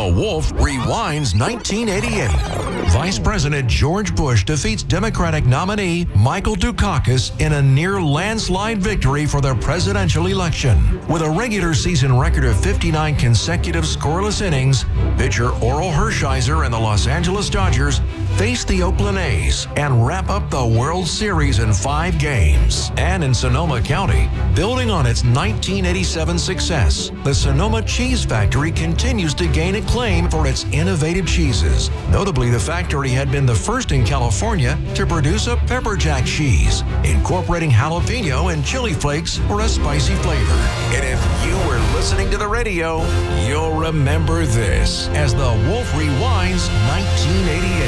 Wolf rewinds 1988. Vice President George Bush defeats Democratic nominee Michael Dukakis in a near landslide victory for the presidential election. With a regular season record of 59 consecutive scoreless innings, pitcher Oral Hershiser and the Los Angeles Dodgers face the Oakland A's and wrap up the World Series in 5 games. And in Sonoma County, building on its 1987 success, the Sonoma Cheese Factory continues to gain acclaim for its innovative cheeses. Notably, the factory had been the first in California to produce a pepper jack cheese, incorporating jalapeno and chili flakes for a spicy flavor. And if you were listening to the radio, you'll remember this as the Wolf rewinds 1988.